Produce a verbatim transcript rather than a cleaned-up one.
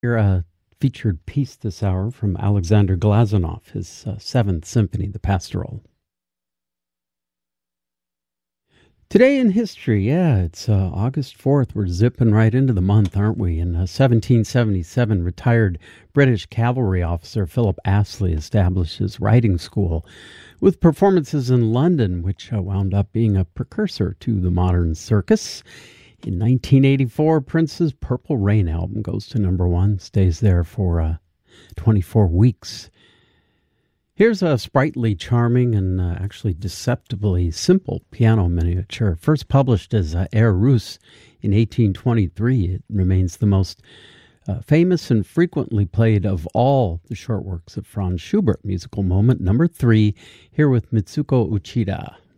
Your uh, featured piece this hour from Alexander Glazunov, his uh, Seventh Symphony, the Pastoral. Today in history, yeah, it's uh, August fourth. We're zipping right into the month, aren't we? In uh, seventeen seventy-seven, retired British cavalry officer Philip Astley established his riding school with performances in London, which uh, wound up being a precursor to the modern circus. In nineteen eighty-four, Prince's Purple Rain album goes to number one, stays there for uh, twenty-four weeks. Here's a sprightly, charming, and uh, actually deceptively simple piano miniature. First published as uh, Air Russe in eighteen twenty-three, it remains the most uh, famous and frequently played of all the short works of Franz Schubert. Musical moment number three, here with Mitsuko Uchida.